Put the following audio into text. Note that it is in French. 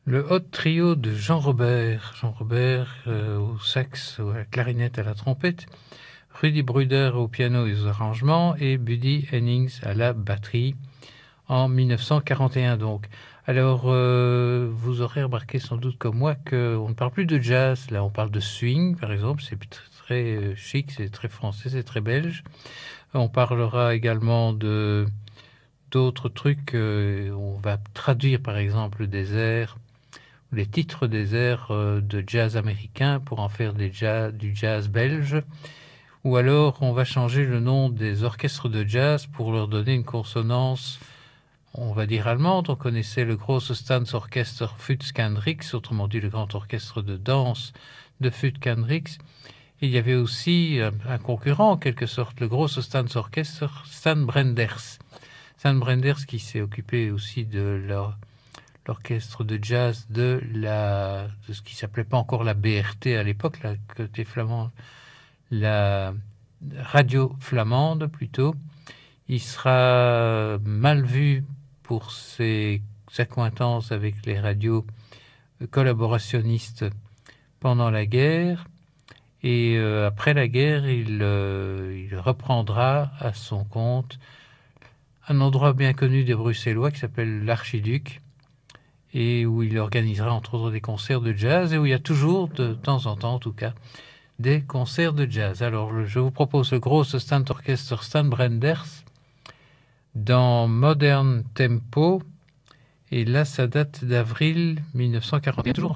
Le Hot Trio de Jean Robert. Jean Robert au sax, à la clarinette, à la trompette, Rudy Bruder au piano et aux arrangements et Buddy Hennings à la batterie en 1941 donc. Alors, vous aurez remarqué sans doute comme moi qu'on ne parle plus de jazz, là on parle de swing par exemple, c'est très chic, c'est très français, c'est très belge. On parlera également d'autres trucs, on va traduire par exemple des airs, les titres des airs de jazz américain pour en faire du jazz belge, ou alors on va changer le nom des orchestres de jazz pour leur donner une consonance, on va dire allemande. On connaissait le Grosse Tanzorchester Fürst-Kendricks, autrement dit le grand orchestre de danse de Fürst-Kendricks. Il y avait aussi un concurrent en quelque sorte, le Grosse Tanzorchester Stan Brenders. Stan Brenders qui s'est occupé aussi de l'orchestre de jazz de ce qui s'appelait pas encore la BRT à l'époque, la côté flamand, la radio flamande plutôt. Il sera mal vu pour ses accointances avec les radios collaborationnistes pendant la guerre. Et après la guerre, il reprendra à son compte un endroit bien connu des Bruxellois qui s'appelle l'Archiduc, et où il organisera entre autres des concerts de jazz, et où il y a toujours, de temps en temps en tout cas, des concerts de jazz. Alors je vous propose le Grosse Tanzorchester Stan Brenders dans Modern Tempo, et là ça date d'avril 1941, toujours